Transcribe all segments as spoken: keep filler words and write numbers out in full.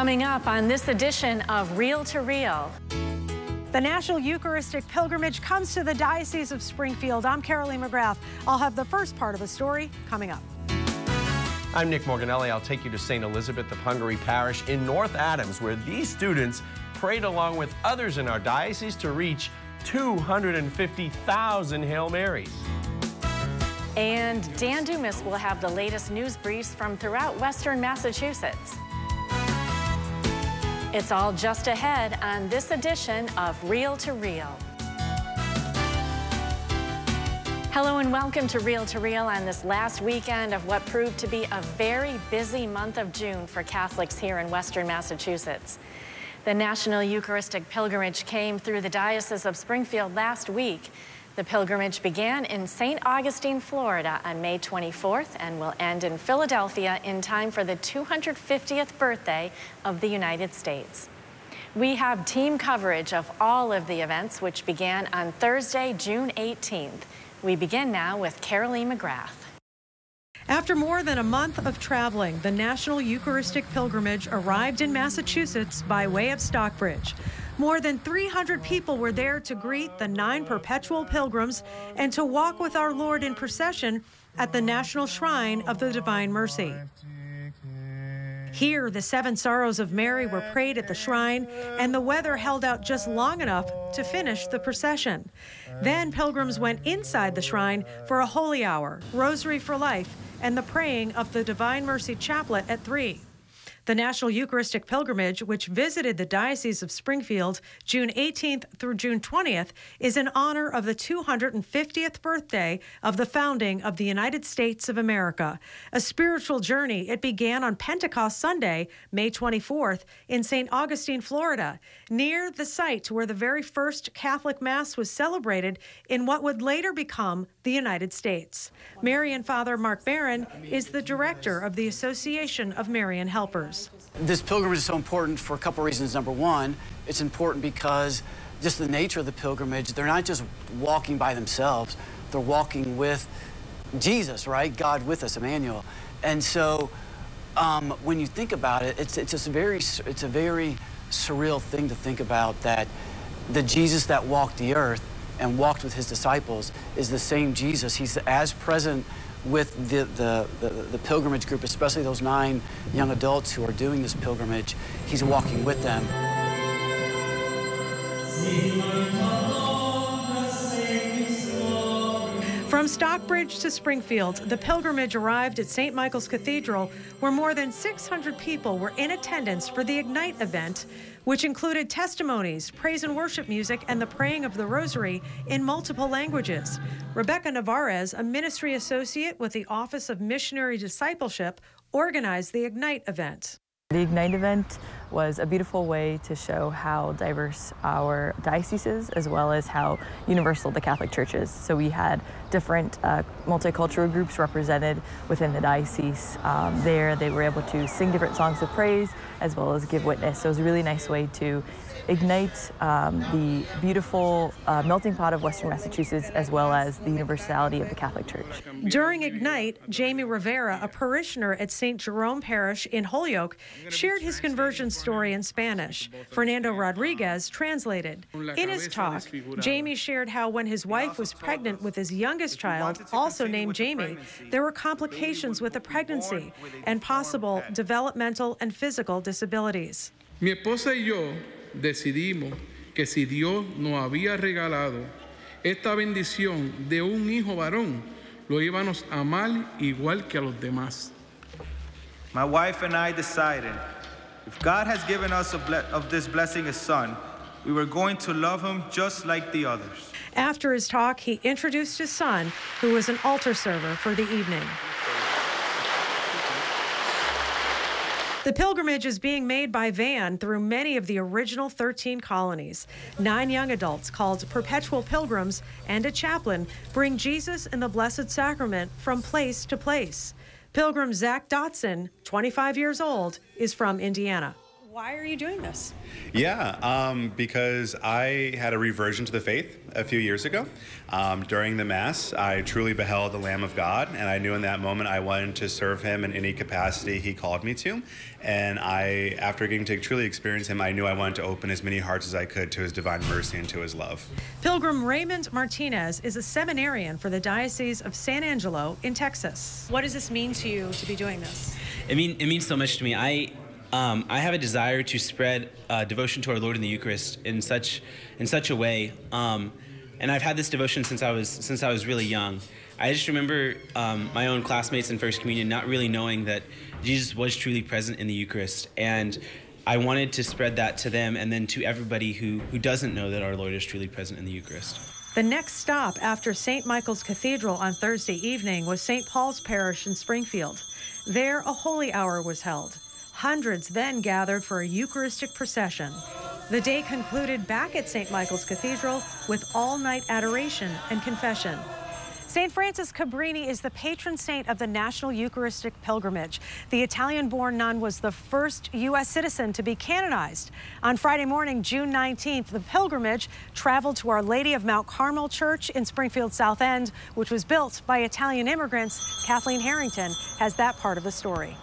Coming up on this edition of Reel to Reel. The National Eucharistic Pilgrimage comes to the Diocese of Springfield. I'm Caroline McGrath. I'll have the first part of the story coming up. I'm Nick Morganelli. I'll take you to Saint Elizabeth of Hungary Parish in North Adams, where these students prayed along with others in our diocese to reach two hundred fifty thousand Hail Marys. And Dan Dumas will have the latest news briefs from throughout Western Massachusetts. It's all just ahead on this edition of Reel to Reel. Hello and welcome to Reel to Reel on this last weekend of what proved to be a very busy month of June for Catholics here in Western Massachusetts. The National Eucharistic Pilgrimage came through the Diocese of Springfield last week. The pilgrimage began in Saint Augustine, Florida on May twenty-fourth and will end in Philadelphia in time for the two hundred fiftieth birthday of the United States. We have team coverage of all of the events, which began on Thursday, June eighteenth. We begin now with Caroline McGrath. After more than a month of traveling, the National Eucharistic Pilgrimage arrived in Massachusetts by way of Stockbridge. More than three hundred people were there to greet the nine perpetual pilgrims and to walk with our Lord in procession at the National Shrine of the Divine Mercy. Here, the Seven Sorrows of Mary were prayed at the shrine, and the weather held out just long enough to finish the procession. Then pilgrims went inside the shrine for a holy hour, Rosary for Life, and the praying of the Divine Mercy Chaplet at three. The National Eucharistic Pilgrimage, which visited the Diocese of Springfield June eighteenth through June twentieth, is in honor of the two hundred fiftieth birthday of the founding of the United States of America. A spiritual journey, it began on Pentecost Sunday, May twenty-fourth, in Saint Augustine, Florida, near the site where the very first Catholic Mass was celebrated in what would later become the United States. Marian Father Mark Barron is the director of the Association of Marian Helpers. This pilgrimage is so important for a couple reasons. Number one, it's important because just the nature of the pilgrimage, they're not just walking by themselves, they're walking with Jesus, right? God with us, Emmanuel. And so um, when you think about it, it's, it's, just very, it's a very surreal thing to think about that the Jesus that walked the earth and walked with his disciples is the same Jesus. He's as present with the, the, the, the pilgrimage group, especially those nine young adults who are doing this pilgrimage. He's walking with them. From Stockbridge to Springfield, the pilgrimage arrived at Saint Michael's Cathedral, where more than six hundred people were in attendance for the Ignite event, which included testimonies, praise and worship music, and the praying of the Rosary in multiple languages. Rebecca Navarez, a ministry associate with the Office of Missionary Discipleship, organized the Ignite event. The Ignite event was a beautiful way to show how diverse our diocese is, as well as how universal the Catholic Church is. So we had different uh, multicultural groups represented within the diocese. Um, there they were able to sing different songs of praise, as well as give witness. So it was a really nice way to ignite um, the beautiful uh, melting pot of Western Massachusetts, as well as the universality of the Catholic Church. During Ignite, Jamie Rivera, a parishioner at Saint Jerome Parish in Holyoke, shared his conversion story in Spanish. Fernando Rodriguez translated. In his talk, Jamie shared how when his wife was pregnant with his youngest child, also named Jamie, there were complications with the pregnancy and possible developmental and physical disabilities. Mi esposa y yo decidimos que si Dios nos había regalado esta bendición de un hijo varón, lo íbamos a amar igual que a los demás. My wife and I decided if God has given us a ble- of this blessing a son, we were going to love him just like the others. After his talk, he introduced his son, who was an altar server for the evening. The pilgrimage is being made by van through many of the original thirteen colonies. Nine young adults called perpetual pilgrims and a chaplain bring Jesus and the Blessed Sacrament from place to place. Pilgrim Zach Dotson, twenty-five years old, is from Indiana. Why are you doing this? Yeah, um, because I had a reversion to the faith a few years ago. Um, during the Mass, I truly beheld the Lamb of God, and I knew in that moment I wanted to serve him in any capacity he called me to. And I, after getting to truly experience him, I knew I wanted to open as many hearts as I could to his divine mercy and to his love. Pilgrim Raymond Martinez is a seminarian for the Diocese of San Angelo in Texas. What does this mean to you to be doing this? It, mean, it means so much to me. I Um, I have a desire to spread uh, devotion to our Lord in the Eucharist in such in such a way, um, and I've had this devotion since I was since I was really young. I just remember um, my own classmates in First Communion not really knowing that Jesus was truly present in the Eucharist, and I wanted to spread that to them and then to everybody who who doesn't know that our Lord is truly present in the Eucharist. The next stop after Saint Michael's Cathedral on Thursday evening was Saint Paul's Parish in Springfield. There, a holy hour was held. Hundreds then gathered for a Eucharistic procession. The day concluded back at Saint Michael's Cathedral with all-night adoration and confession. Saint Frances Cabrini is the patron saint of the National Eucharistic Pilgrimage. The Italian-born nun was the first U S citizen to be canonized. On Friday morning, June nineteenth, the pilgrimage traveled to Our Lady of Mount Carmel Church in Springfield South End, which was built by Italian immigrants. Kathleen Harrington has that part of the story.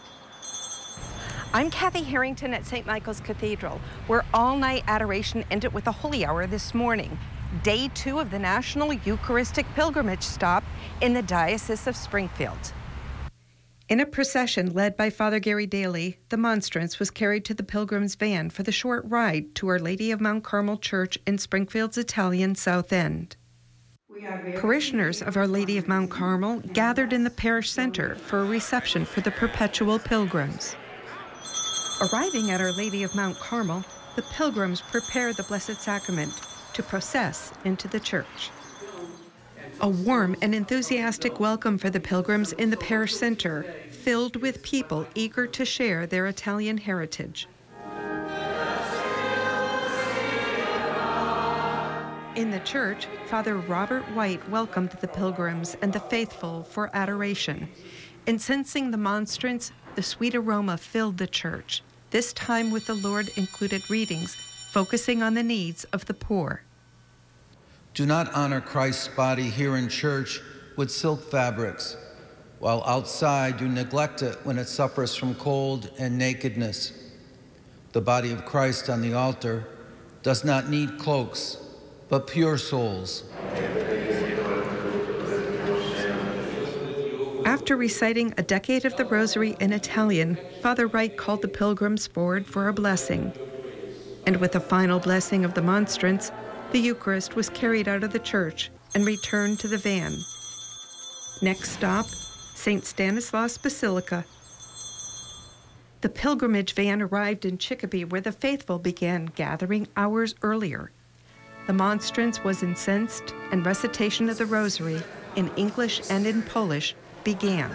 I'm Kathy Harrington at Saint Michael's Cathedral, where all-night adoration ended with a holy hour this morning, day two of the National Eucharistic Pilgrimage stop in the Diocese of Springfield. In a procession led by Father Gary Daly, the monstrance was carried to the pilgrim's van for the short ride to Our Lady of Mount Carmel Church in Springfield's Italian South End. Parishioners of Our Lady of Mount Carmel gathered in the parish center for a reception for the perpetual pilgrims. Arriving at Our Lady of Mount Carmel, the pilgrims prepare the Blessed Sacrament to process into the church. A warm and enthusiastic welcome for the pilgrims in the parish center, filled with people eager to share their Italian heritage. In the church, Father Robert White welcomed the pilgrims and the faithful for adoration. Incensing the monstrance, the sweet aroma filled the church. This time with the Lord included readings focusing on the needs of the poor. Do not honor Christ's body here in church with silk fabrics, while outside you neglect it when it suffers from cold and nakedness. The body of Christ on the altar does not need cloaks, but pure souls. After reciting a decade of the Rosary in Italian, Father Wright called the pilgrims forward for a blessing. And with a final blessing of the monstrance, the Eucharist was carried out of the church and returned to the van. Next stop, Saint Stanislaus Basilica. The pilgrimage van arrived in Chicopee, where the faithful began gathering hours earlier. The monstrance was incensed, and recitation of the Rosary in English and in Polish began.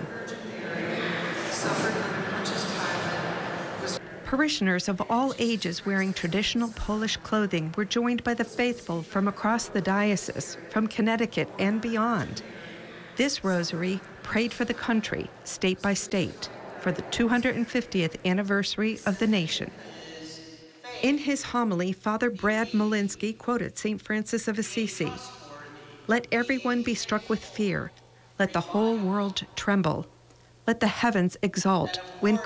Parishioners of all ages wearing traditional Polish clothing were joined by the faithful from across the diocese, from Connecticut and beyond. This rosary prayed for the country, state by state, for the two hundred fiftieth anniversary of the nation. In his homily, Father Brad Malinsky quoted Saint Francis of Assisi, "Let everyone be struck with fear. Let the whole world tremble. Let the heavens exult when